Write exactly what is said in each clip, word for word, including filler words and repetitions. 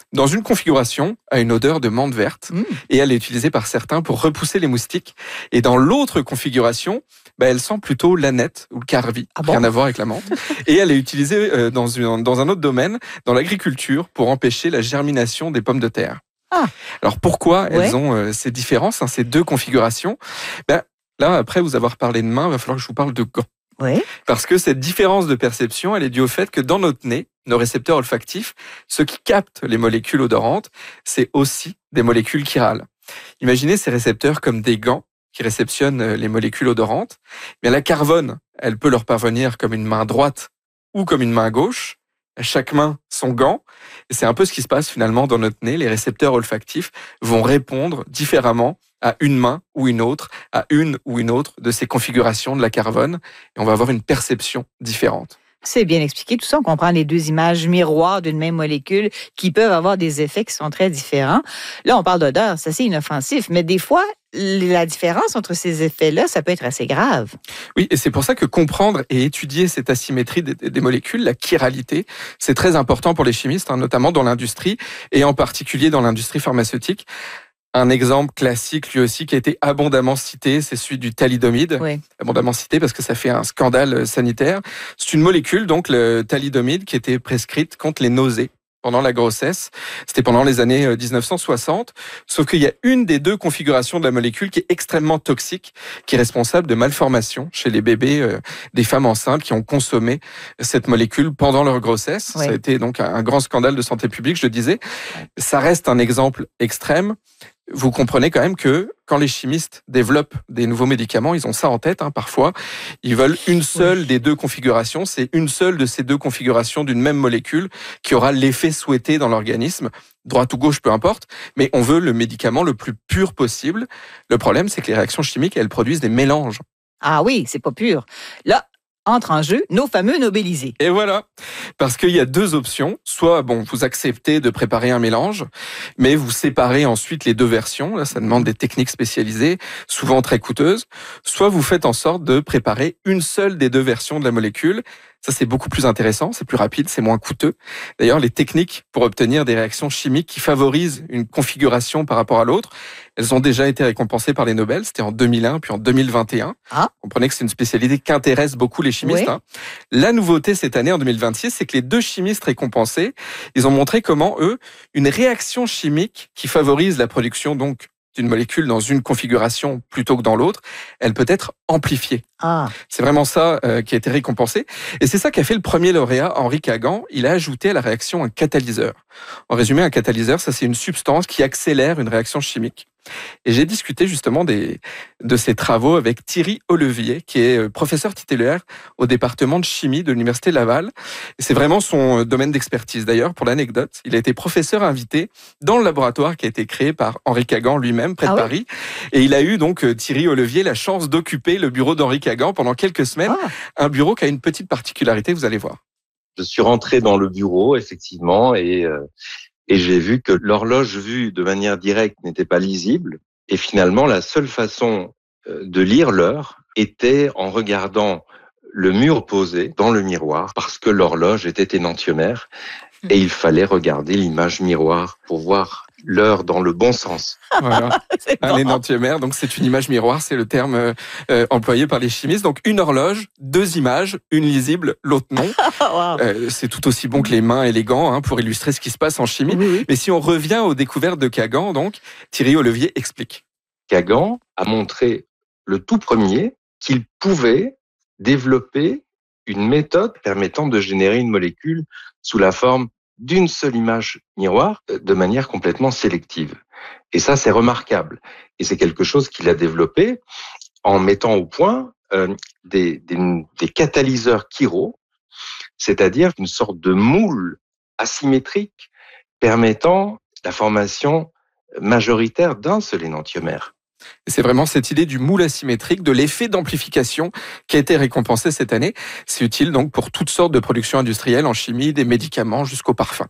dans une configuration à une odeur de menthe verte mmh. et elle est utilisée par certains pour repousser les moustiques. Et dans l'autre configuration, bah, elle sent plutôt l'aneth ou le carvi, ah bon rien à voir avec la menthe. Et elle est utilisée euh, dans, une, dans un autre domaine, dans l'agriculture, pour empêcher la germination des pommes de terre. Ah. Alors pourquoi ouais. elles ont euh, ces différences, hein, ces deux configurations? Ben, là, après vous avoir parlé de main, il va falloir que je vous parle de gants. Oui. Parce que cette différence de perception, elle est due au fait que dans notre nez, nos récepteurs olfactifs, ceux qui captent les molécules odorantes, c'est aussi des molécules chirales. Imaginez ces récepteurs comme des gants qui réceptionnent les molécules odorantes. Bien, la carbone, elle peut leur parvenir comme une main droite ou comme une main gauche. Chaque main son gant. Et c'est un peu ce qui se passe finalement dans notre nez. Les récepteurs olfactifs vont répondre différemment à une main ou une autre, à une ou une autre de ces configurations de la carbone. Et on va avoir une perception différente. C'est bien expliqué. Tout ça, on comprend les deux images miroirs d'une même molécule qui peuvent avoir des effets qui sont très différents. Là, on parle d'odeur, c'est assez inoffensif, mais des fois, la différence entre ces effets-là, ça peut être assez grave. Oui, et c'est pour ça que comprendre et étudier cette asymétrie des, des molécules, la chiralité, c'est très important pour les chimistes, hein, notamment dans l'industrie et en particulier dans l'industrie pharmaceutique. Un exemple classique, lui aussi, qui a été abondamment cité, c'est celui du thalidomide. Oui. Abondamment cité parce que ça fait un scandale sanitaire. C'est une molécule, donc le thalidomide, qui était prescrite contre les nausées pendant la grossesse. C'était pendant les années dix-neuf cent soixante. Sauf qu'il y a une des deux configurations de la molécule qui est extrêmement toxique, qui est responsable de malformations chez les bébés, euh, des femmes enceintes qui ont consommé cette molécule pendant leur grossesse. Oui. Ça a été donc un grand scandale de santé publique, je le disais. Oui. Ça reste un exemple extrême. Vous comprenez quand même que quand les chimistes développent des nouveaux médicaments, ils ont ça en tête, hein, parfois. Ils veulent une seule oui. des deux configurations. C'est une seule de ces deux configurations d'une même molécule qui aura l'effet souhaité dans l'organisme. Droite ou gauche, peu importe. Mais on veut le médicament le plus pur possible. Le problème, c'est que les réactions chimiques, elles produisent des mélanges. Ah oui, c'est pas pur. Là, entre en jeu nos fameux Nobelisés. Et voilà, parce qu'il y a deux options. Soit, bon, vous acceptez de préparer un mélange, mais vous séparez ensuite les deux versions. Là, ça demande des techniques spécialisées, souvent très coûteuses. Soit vous faites en sorte de préparer une seule des deux versions de la molécule. Ça, c'est beaucoup plus intéressant, c'est plus rapide, c'est moins coûteux. D'ailleurs, les techniques pour obtenir des réactions chimiques qui favorisent une configuration par rapport à l'autre, elles ont déjà été récompensées par les Nobel. C'était en deux mille un, puis en deux mille vingt et un. Ah. Vous comprenez que c'est une spécialité qui intéresse beaucoup les chimistes. Oui. Hein. La nouveauté cette année, en deux mille vingt-six, c'est que les deux chimistes récompensés, ils ont montré comment, eux, une réaction chimique qui favorise la production, donc, d'une molécule dans une configuration plutôt que dans l'autre, elle peut être amplifiée. Ah. C'est vraiment ça euh, qui a été récompensé. Et c'est ça qu'a fait le premier lauréat, Henri Kagan. Il a ajouté à la réaction un catalyseur. En résumé, un catalyseur, ça c'est une substance qui accélère une réaction chimique. Et j'ai discuté justement des, de ces travaux avec Thierry Olevier, qui est professeur titulaire au département de chimie de l'Université Laval. Et c'est vraiment son domaine d'expertise. D'ailleurs, pour l'anecdote, il a été professeur invité dans le laboratoire qui a été créé par Henri Kagan lui-même, près de ah oui Paris. Et il a eu donc, Thierry Olevier, la chance d'occuper le bureau d'Henri Kagan pendant quelques semaines. Ah. Un bureau qui a une petite particularité, vous allez voir. Je suis rentré dans le bureau, effectivement, et... Euh... Et j'ai vu que l'horloge vue de manière directe n'était pas lisible. Et finalement, la seule façon de lire l'heure était en regardant le mur opposé dans le miroir, parce que l'horloge était énantiomère. Et il fallait regarder l'image miroir pour voir l'heure dans le bon sens. Voilà. Un énantiomère, donc c'est une image miroir, c'est le terme euh, employé par les chimistes. Donc une horloge, deux images, une lisible, l'autre non. Wow. Euh, c'est tout aussi bon que les mains et les gants hein, pour illustrer ce qui se passe en chimie. Oui, oui. Mais si on revient aux découvertes de Kagan, donc Thierry Olevier explique. Kagan a montré le tout premier qu'il pouvait développer une méthode permettant de générer une molécule sous la forme d'une seule image miroir de manière complètement sélective. Et ça, c'est remarquable. Et c'est quelque chose qu'il a développé en mettant au point euh, des, des, des catalyseurs chiro, c'est-à-dire une sorte de moule asymétrique permettant la formation majoritaire d'un seul énantiomère. Et c'est vraiment cette idée du moule asymétrique, de l'effet d'amplification qui a été récompensé cette année. C'est utile donc pour toutes sortes de productions industrielles en chimie, des médicaments jusqu'au parfum.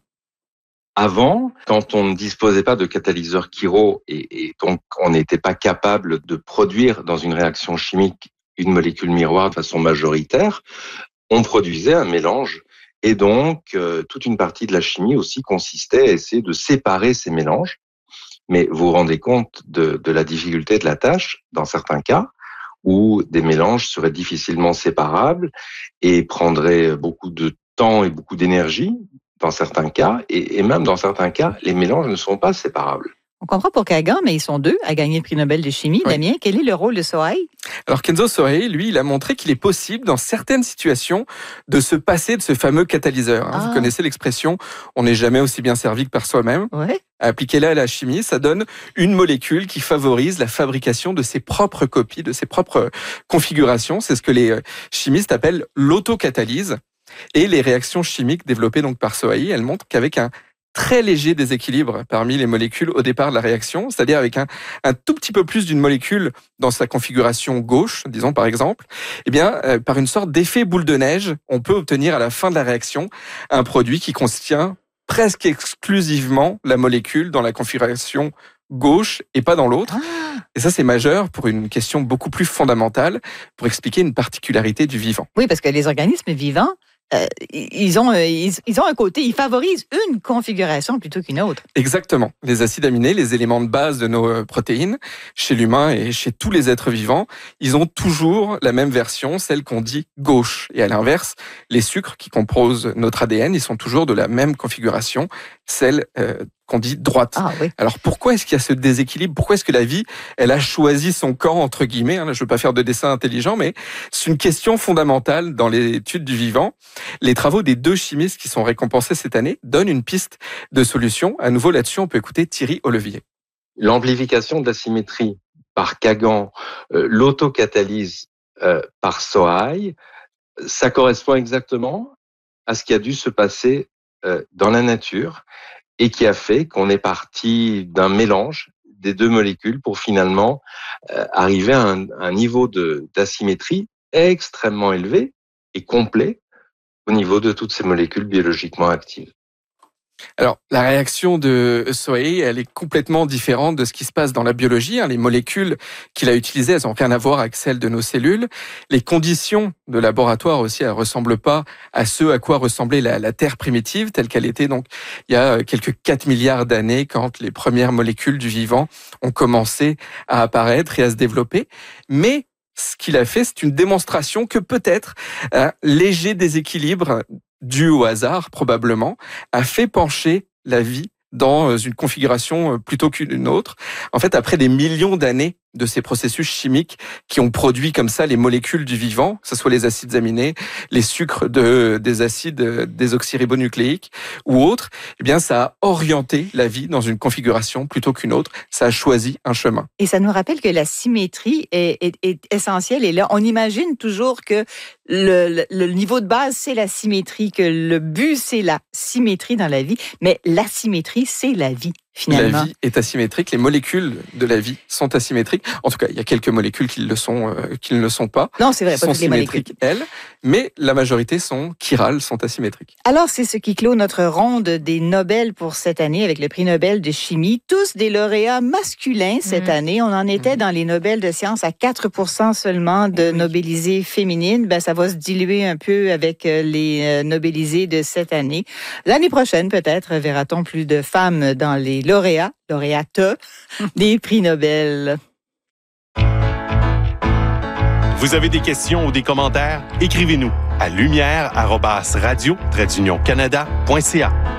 Avant, quand on ne disposait pas de catalyseur chiro et, et donc on n'était pas capable de produire dans une réaction chimique une molécule miroir de façon majoritaire, on produisait un mélange Et donc, euh, toute une partie de la chimie aussi consistait à essayer de séparer ces mélanges. Mais vous vous rendez compte de, de la difficulté de la tâche dans certains cas, où des mélanges seraient difficilement séparables et prendraient beaucoup de temps et beaucoup d'énergie dans certains cas, et, et même dans certains cas, les mélanges ne sont pas séparables. On comprend pour Kagan, mais ils sont deux à gagner le prix Nobel de chimie. Oui. Damien, quel est le rôle de Sohai? Alors Kenzo Sohei, lui, il a montré qu'il est possible, dans certaines situations, de se passer de ce fameux catalyseur. Hein. Ah. Vous connaissez l'expression « on n'est jamais aussi bien servi que par soi-même ». Ouais. Appliquez-la à la chimie, ça donne une molécule qui favorise la fabrication de ses propres copies, de ses propres configurations. C'est ce que les chimistes appellent l'autocatalyse. Et les réactions chimiques développées donc par Sohei, elles montrent qu'avec un très léger déséquilibre parmi les molécules au départ de la réaction, c'est-à-dire avec un, un tout petit peu plus d'une molécule dans sa configuration gauche, disons par exemple, eh bien, euh, par une sorte d'effet boule de neige, on peut obtenir à la fin de la réaction un produit qui contient presque exclusivement la molécule dans la configuration gauche et pas dans l'autre. Ah. Et ça, c'est majeur pour une question beaucoup plus fondamentale, pour expliquer une particularité du vivant. Oui, parce que les organismes vivants, Euh, ils, ont, ils, ils ont un côté, ils favorisent une configuration plutôt qu'une autre. Exactement. Les acides aminés, les éléments de base de nos protéines, chez l'humain et chez tous les êtres vivants, ils ont toujours la même version, celle qu'on dit gauche. Et à l'inverse, les sucres qui composent notre A D N, ils sont toujours de la même configuration, celle euh, qu'on dit droite. Ah, oui. Alors pourquoi est-ce qu'il y a ce déséquilibre? Pourquoi est-ce que la vie, elle a choisi son camp, entre guillemets? Là, je ne veux pas faire de dessin intelligent, mais c'est une question fondamentale dans l'étude du vivant. Les travaux des deux chimistes qui sont récompensés cette année donnent une piste de solution. À nouveau, là-dessus, on peut écouter Thierry Olevier. L'amplification de la symétrie par Kagan, euh, l'autocatalyse euh, par Sohai, ça correspond exactement à ce qui a dû se passer euh, dans la nature et qui a fait qu'on est parti d'un mélange des deux molécules pour finalement euh, arriver à un, un niveau de, d'asymétrie extrêmement élevé et complet au niveau de toutes ces molécules biologiquement actives. Alors, la réaction de Sohei, elle est complètement différente de ce qui se passe dans la biologie. Les molécules qu'il a utilisées, elles n'ont rien à voir avec celles de nos cellules. Les conditions de laboratoire aussi, elles ne ressemblent pas à ce à quoi ressemblait la, la Terre primitive, telle qu'elle était donc il y a quelques quatre milliards d'années, quand les premières molécules du vivant ont commencé à apparaître et à se développer. Mais ce qu'il a fait, c'est une démonstration que peut-être un léger déséquilibre dû au hasard, probablement, a fait pencher la vie dans une configuration plutôt qu'une autre. En fait, après des millions d'années de ces processus chimiques qui ont produit comme ça les molécules du vivant, que ce soit les acides aminés, les sucres de, des acides désoxyribonucléiques ou autres, eh bien, ça a orienté la vie dans une configuration plutôt qu'une autre. Ça a choisi un chemin. Et ça nous rappelle que la symétrie est, est, est essentielle. Et là, on imagine toujours que le, le, le niveau de base, c'est la symétrie, que le but, c'est la symétrie dans la vie. Mais l'asymétrie, c'est la vie, finalement. La vie est asymétrique. Les molécules de la vie sont asymétriques. En tout cas, il y a quelques molécules qui le sont, euh, qui ne le sont pas. Non, c'est vrai, pas sont toutes les molécules. symétriques, elles, mais la majorité sont chirales, sont asymétriques. Alors, c'est ce qui clôt notre ronde des Nobel pour cette année avec le prix Nobel de chimie. Tous des lauréats masculins cette mmh. année. On en était mmh. dans les Nobel de sciences à quatre pour cent seulement de oui. nobélisées féminines. Ben, ça va se diluer un peu avec les nobélisées de cette année. L'année prochaine, peut-être, verra-t-on plus de femmes dans les lauréats, lauréates des prix Nobel. Vous avez des questions ou des commentaires? Écrivez-nous à lumière arobase radio trait d'union canada point c a.